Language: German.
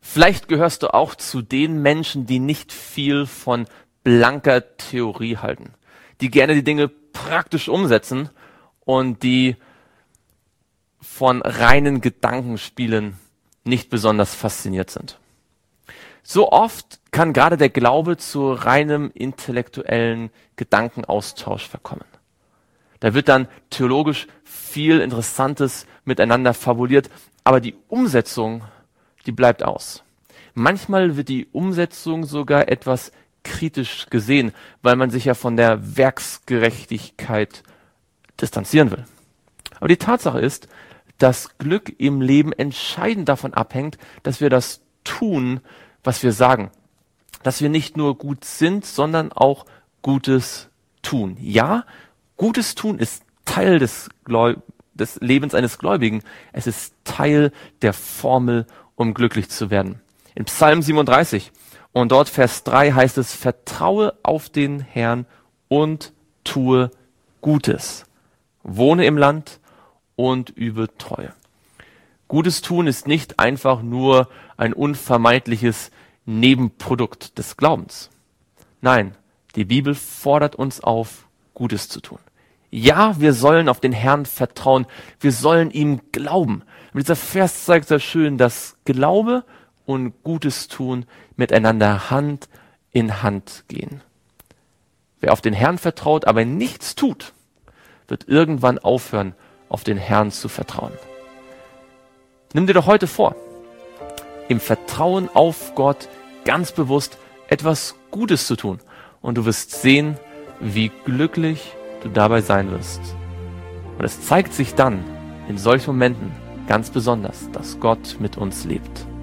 Vielleicht gehörst du auch zu den Menschen, die nicht viel von blanker Theorie halten, die gerne die Dinge praktisch umsetzen und die von reinen Gedankenspielen nicht besonders fasziniert sind. So oft kann gerade der Glaube zu reinem intellektuellen Gedankenaustausch verkommen. Da wird dann theologisch viel Interessantes miteinander fabuliert, aber die Umsetzung, die bleibt aus. Manchmal wird die Umsetzung sogar etwas kritisch gesehen, weil man sich ja von der Werksgerechtigkeit distanzieren will. Aber die Tatsache ist, dass Glück im Leben entscheidend davon abhängt, dass wir das tun, was wir sagen. Dass wir nicht nur gut sind, sondern auch Gutes tun. Ja, Gutes tun ist Teil des Lebens eines Gläubigen. Es ist Teil der Formel, um glücklich zu werden. In Psalm 37 und dort Vers 3 heißt es, vertraue auf den Herrn und tue Gutes. Wohne im Land und übe Treue. Gutes tun ist nicht einfach nur ein unvermeidliches Nebenprodukt des Glaubens. Nein, die Bibel fordert uns auf, Gutes zu tun. Ja, wir sollen auf den Herrn vertrauen, wir sollen ihm glauben. Und dieser Vers zeigt sehr schön, dass Glaube und Gutes tun miteinander Hand in Hand gehen. Wer auf den Herrn vertraut, aber nichts tut, wird irgendwann aufhören, auf den Herrn zu vertrauen. Nimm dir doch heute vor, im Vertrauen auf Gott ganz bewusst etwas Gutes zu tun. Und du wirst sehen, wie glücklich du dabei sein wirst. Und es zeigt sich dann in solchen Momenten ganz besonders, dass Gott mit uns lebt.